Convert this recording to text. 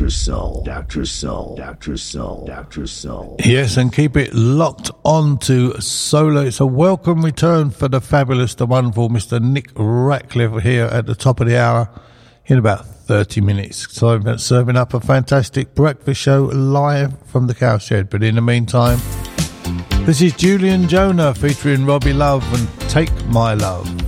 Dr. Soul, Dr. Soul, Dr. Soul, Dr. Soul. Yes, and keep it locked on to Solar. It's a welcome return for the fabulous, the wonderful Mr. Nick Ratcliffe here at the top of the hour in about 30 minutes. So I'm serving up a fantastic breakfast show live from the cowshed. But in the meantime, this is Julian Jonah featuring Robbie Love and Take My Love.